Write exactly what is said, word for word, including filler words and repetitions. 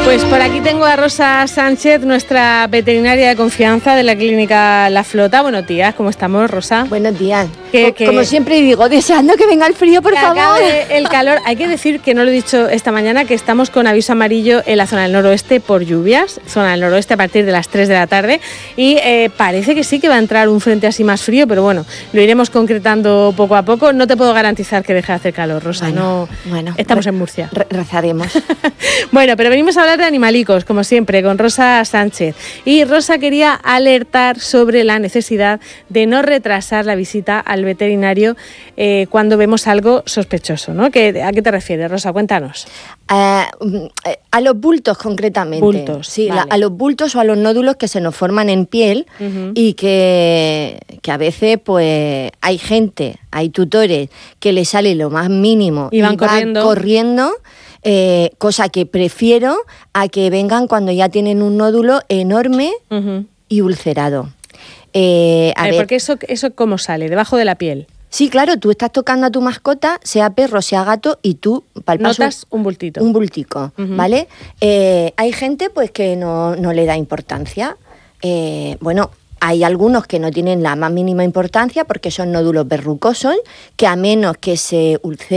Pues por aquí tengo a Rosa Sánchez, nuestra veterinaria de confianza de la clínica La Flota. Buenos días, ¿cómo estamos, Rosa? Buenos días. Que, que, Como siempre digo, deseando que venga el frío, por que favor. acabe el calor. Hay que decir, que no lo he dicho esta mañana, que estamos con aviso amarillo en la zona del noroeste por lluvias, zona del noroeste a partir de las tres de la tarde, y eh, parece que sí que va a entrar un frente así más frío, pero bueno, lo iremos concretando poco a poco. No te puedo garantizar que deje de hacer calor, Rosa, Bueno, no. bueno, estamos re- en Murcia. Re- rezaremos. Bueno, pero venimos a hablar de animalicos, como siempre, con Rosa Sánchez. Y Rosa quería alertar sobre la necesidad de no retrasar la visita al veterinario eh, cuando vemos algo sospechoso, ¿no? ¿Qué, ¿A qué te refieres, Rosa? Cuéntanos. Eh, a los bultos concretamente. Bultos, Sí, vale. la- a los bultos o a los nódulos que se nos forman en piel Uh-huh. y que, que a veces pues hay gente, hay tutores que le sale lo más mínimo Y van corriendo. corriendo, eh, cosa que prefiero a que vengan cuando ya tienen un nódulo enorme Uh-huh. y ulcerado. Eh, a A ver, ver, porque eso, eso ¿cómo sale? ¿Debajo de la piel? sí, claro, tú estás tocando a tu mascota, sea perro, sea gato, y tú palpas Notas un bultito. un bultico, Ujú. ¿vale? Eh, hay gente pues que no, no le da importancia. Eh, bueno, hay algunos que no tienen la más mínima importancia porque son nódulos verrucosos, que a menos que se ulceren